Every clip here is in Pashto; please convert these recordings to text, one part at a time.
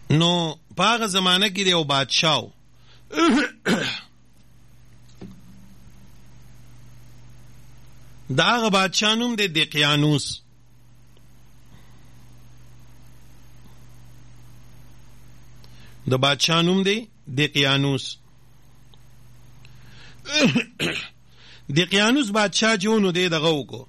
نو په هغه زمانه کې یو بادشاه دا هغه بادشاه نوم دی دقیانوس. د بادشاه نوم دی دقیانوس. دقیانوس بادشاه جونو دی دغه وکړو.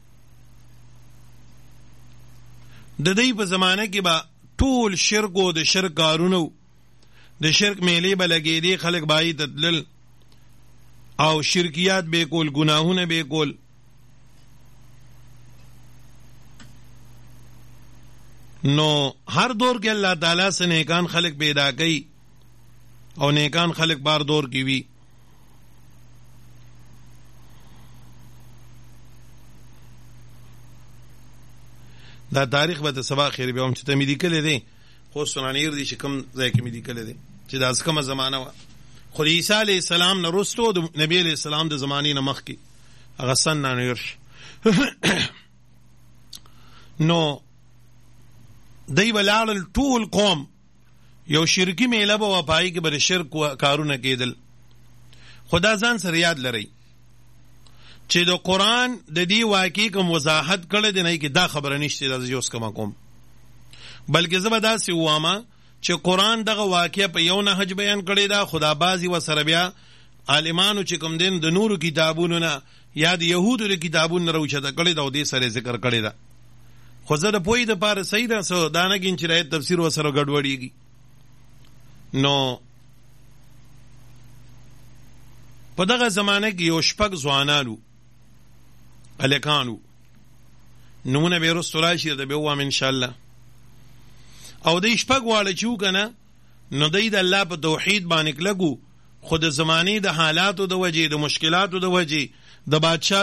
د دې په زمانه کې با ټول شرک او د شرک کارونه د شرک میلې به لګېدې، خلک به ته تلل او شرکیات به کول، ګناهونه به کول. نو هر دور کې الله تعالی سے نیکان خلق پیدا کړي او نیکان خلق بار دور کې وي. دا تاریخ به د سبا خیر به هم چې ته مې لیکلی دی، خو سنانیر دی چې کوم ځای کې مې لیکلی دی چې دا کومه زمانه وه. خو د عیسی علیه السلام نه وروسته د نبي علیه السلام د زمانې نه مخکې هغه سن نانیر شي. نو دی بلاړل ټول قوم یو شرکی میله به وپای کې به د شرک کارونه کېدل. خدا ځان سره یاد لرئ چې د قرآن د دې واقعې کوم وضاحت کړی دی نه کې دا خبره نشته دا زه اوس کوم، بلکې زه به داسې ووامه چې قرآن دغه واقعه په یو نهج بیان کړې ده. خدا بعضې ورسره بیا عالمانو چې کوم دین د نورو کتابونو نه یا د یهودو د کتابونو نه راوچته کړې ده او دې سره ذکر کړې ده. خو زه د پوهې دپاره صحیح ده څه دا نه کېږي چې د آیت تفسیر ورسره ګډوډېږي. نو په دغه زمانه کې یو شپږ ځوانانو هلکانو، نومونه به یې وروسته راشي درته به ووایم انشاءالله. او دی شپږ واړه چې و که نه، نو دی د الله په توحید باندې کلک و، خو د زمانې د حالاتو د وجې، د مشکلاتو د وجې، د بادشاه